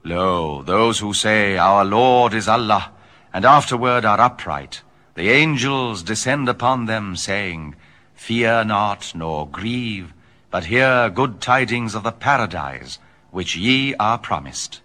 Lo, those who say, Our Lord is Allah, and afterward are upright, the angels descend upon them, saying, Fear not, nor grieve, but hear good tidings of the paradise which ye are promised.